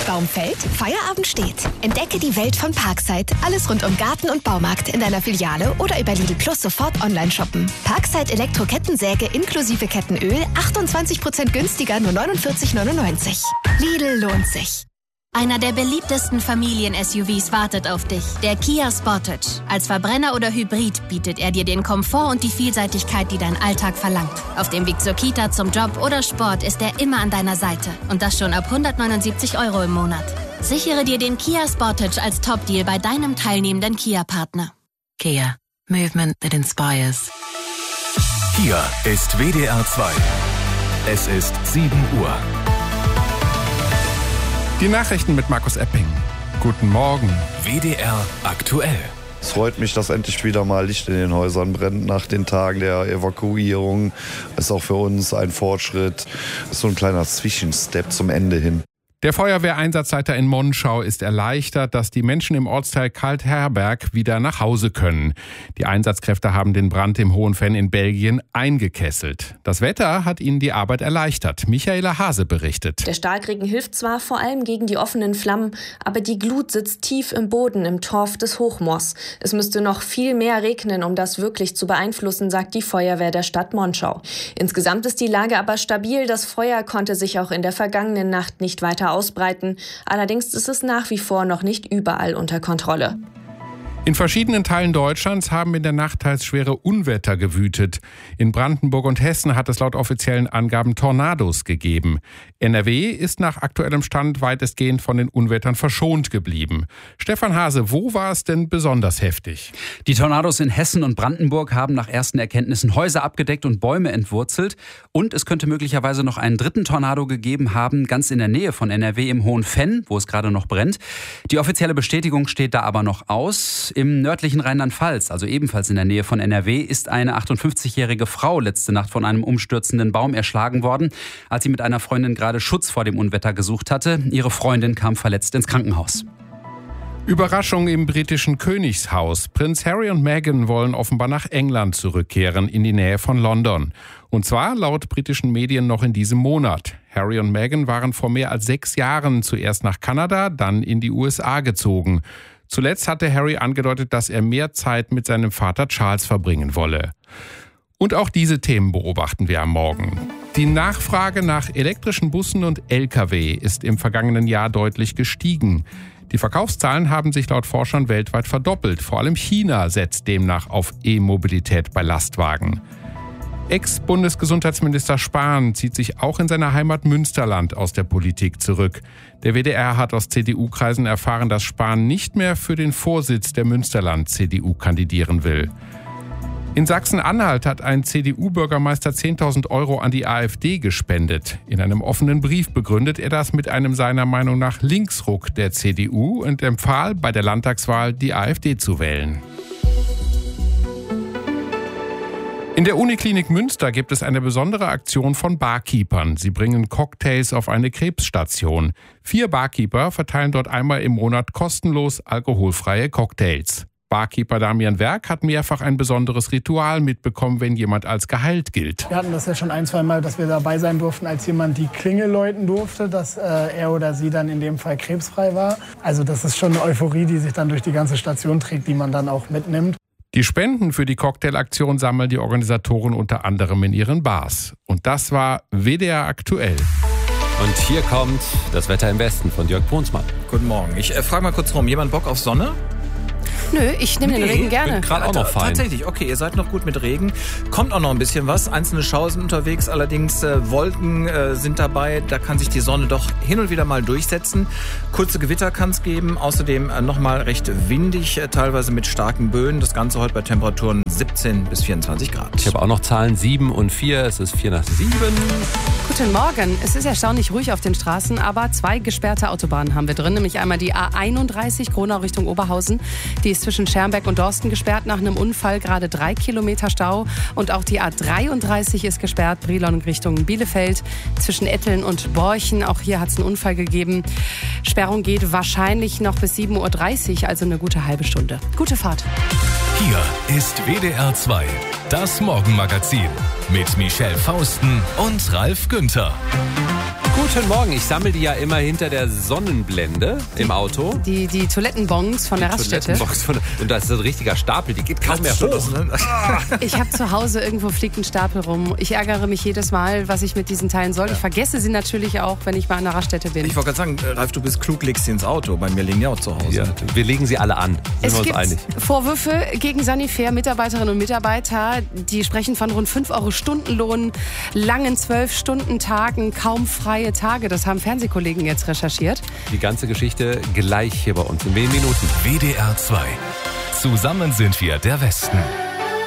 Baum fällt, Feierabend steht. Entdecke die Welt von Parkside. Alles rund um Garten und Baumarkt in deiner Filiale oder über Lidl Plus sofort online shoppen. Parkside Elektro-Kettensäge inklusive Kettenöl 28% günstiger, nur 49,99. Lidl lohnt sich. Einer der beliebtesten Familien-SUVs wartet auf dich, der Kia Sportage. Als Verbrenner oder Hybrid bietet er dir den Komfort und die Vielseitigkeit, die dein Alltag verlangt. Auf dem Weg zur Kita, zum Job oder Sport ist er immer an deiner Seite. Und das schon ab 179 € im Monat. Sichere dir den Kia Sportage als Top-Deal bei deinem teilnehmenden Kia-Partner. Kia. Movement that inspires. Hier ist WDR 2. Es ist 7 Uhr. Die Nachrichten mit Markus Epping. Guten Morgen. WDR aktuell. Es freut mich, dass endlich wieder mal Licht in den Häusern brennt nach den Tagen der Evakuierung. Ist auch für uns ein Fortschritt. Ist so ein kleiner Zwischenstep zum Ende hin. Der Feuerwehreinsatzleiter in Monschau ist erleichtert, dass die Menschen im Ortsteil Kaltherberg wieder nach Hause können. Die Einsatzkräfte haben den Brand im Hohenfenn in Belgien eingekesselt. Das Wetter hat ihnen die Arbeit erleichtert. Michaela Hase berichtet. Der Starkregen hilft zwar vor allem gegen die offenen Flammen, aber die Glut sitzt tief im Boden im Torf des Hochmoors. Es müsste noch viel mehr regnen, um das wirklich zu beeinflussen, sagt die Feuerwehr der Stadt Monschau. Insgesamt ist die Lage aber stabil. Das Feuer konnte sich auch in der vergangenen Nacht nicht weiter ausbreiten. Allerdings ist es nach wie vor noch nicht überall unter Kontrolle. In verschiedenen Teilen Deutschlands haben in der Nacht teils schwere Unwetter gewütet. In Brandenburg und Hessen hat es laut offiziellen Angaben Tornados gegeben. NRW ist nach aktuellem Stand weitestgehend von den Unwettern verschont geblieben. Stefan Hase, wo war es denn besonders heftig? Die Tornados in Hessen und Brandenburg haben nach ersten Erkenntnissen Häuser abgedeckt und Bäume entwurzelt. Und es könnte möglicherweise noch einen dritten Tornado gegeben haben, ganz in der Nähe von NRW im Hohenfenn, wo es gerade noch brennt. Die offizielle Bestätigung steht da aber noch aus. Im nördlichen Rheinland-Pfalz, also ebenfalls in der Nähe von NRW, ist eine 58-jährige Frau letzte Nacht von einem umstürzenden Baum erschlagen worden, als sie mit einer Freundin gerade Schutz vor dem Unwetter gesucht hatte. Ihre Freundin kam verletzt ins Krankenhaus. Überraschung im britischen Königshaus. Prinz Harry und Meghan wollen offenbar nach England zurückkehren, in die Nähe von London. Und zwar laut britischen Medien noch in diesem Monat. Harry und Meghan waren vor mehr als 6 Jahren zuerst nach Kanada, dann in die USA gezogen. Zuletzt hatte Harry angedeutet, dass er mehr Zeit mit seinem Vater Charles verbringen wolle. Und auch diese Themen beobachten wir am Morgen. Die Nachfrage nach elektrischen Bussen und Lkw ist im vergangenen Jahr deutlich gestiegen. Die Verkaufszahlen haben sich laut Forschern weltweit verdoppelt. Vor allem China setzt demnach auf E-Mobilität bei Lastwagen. Ex-Bundesgesundheitsminister Spahn zieht sich auch in seiner Heimat Münsterland aus der Politik zurück. Der WDR hat aus CDU-Kreisen erfahren, dass Spahn nicht mehr für den Vorsitz der Münsterland-CDU kandidieren will. In Sachsen-Anhalt hat ein CDU-Bürgermeister 10.000 € an die AfD gespendet. In einem offenen Brief begründet er das mit einem seiner Meinung nach Linksruck der CDU und empfahl, bei der Landtagswahl die AfD zu wählen. In der Uniklinik Münster gibt es eine besondere Aktion von Barkeepern. Sie bringen Cocktails auf eine Krebsstation. 4 Barkeeper verteilen dort einmal im Monat kostenlos alkoholfreie Cocktails. Barkeeper Damian Werk hat mehrfach ein besonderes Ritual mitbekommen, wenn jemand als geheilt gilt. Wir hatten das ja schon 1-2 Mal, dass wir dabei sein durften, als jemand die Klingel läuten durfte, dass er oder sie dann in dem Fall krebsfrei war. Also das ist schon eine Euphorie, die sich dann durch die ganze Station trägt, die man dann auch mitnimmt. Die Spenden für die Cocktailaktion sammeln die Organisatoren unter anderem in ihren Bars. Und das war WDR aktuell. Und hier kommt das Wetter im Westen von Jörg Brunsmann. Guten Morgen. Ich frage mal kurz rum. Jemand Bock auf Sonne? Nö, ich nehme den Regen gerne. Gerade auch noch fein. Tatsächlich, okay, ihr seid noch gut mit Regen. Kommt auch noch ein bisschen was. Einzelne Schauer sind unterwegs, allerdings Wolken sind dabei. Da kann sich die Sonne doch hin und wieder mal durchsetzen. Kurze Gewitter kann es geben. Außerdem nochmal recht windig, teilweise mit starken Böen. Das Ganze heute bei Temperaturen 17 bis 24 Grad. Ich habe auch noch Zahlen 7 und 4. Es ist 4 nach 7. Guten Morgen. Es ist erstaunlich ruhig auf den Straßen, aber 2 gesperrte Autobahnen haben wir drin. Nämlich einmal die A31 Gronau Richtung Oberhausen. Die ist zwischen Schermbeck und Dorsten gesperrt nach einem Unfall. Gerade 3 Kilometer Stau. Und auch die A33 ist gesperrt. Brilon Richtung Bielefeld. Zwischen Etteln und Borchen. Auch hier hat es einen Unfall gegeben. Sperrung geht wahrscheinlich noch bis 7.30 Uhr. Also eine gute halbe Stunde. Gute Fahrt. Hier ist WDR 2. Das Morgenmagazin mit Michelle Fausten und Ralf Günther. Guten Morgen. Ich sammle die ja immer hinter der Sonnenblende im Auto. Die Toilettenbons von der Raststätte. Und das ist ein richtiger Stapel, die geht kaum mehr hoch. Ich habe zu Hause, irgendwo fliegt ein Stapel rum. Ich ärgere mich jedes Mal, was ich mit diesen Teilen soll. Ich vergesse sie natürlich auch, wenn ich mal an der Raststätte bin. Ich wollte gerade sagen, Ralf, du bist klug, legst sie ins Auto. Bei mir liegen die auch zu Hause. Ja, wir legen sie alle an. Es gibt Vorwürfe gegen Sanifair-Mitarbeiterinnen und Mitarbeiter. Die sprechen von rund 5 Euro Stundenlohn, langen 12-Stunden-Tagen, kaum freie Tage. Das haben Fernsehkollegen jetzt recherchiert. Die ganze Geschichte gleich hier bei uns in wenigen Minuten. WDR 2. Zusammen sind wir der Westen.